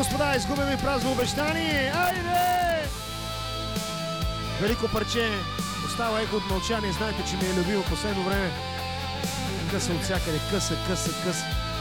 господа, изгубяме празно обещание. Айде! Велико парче. Остава ехо от мълчание. Знаете, че ми е любимо последно време. Къса от всякъде. Къса.